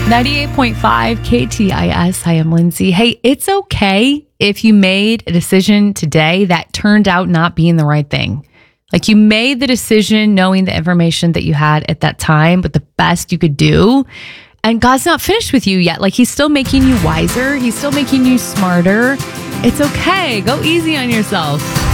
98.5 KTIS. Hi, I'm Lindsay. Hey, it's okay if you made a decision today that turned out not being the right thing. Like you made the decision knowing the information that you had at that time, but the best you could do. And God's not finished with you yet. Like he's still making you wiser. He's still making you smarter. It's okay. Go easy on yourself.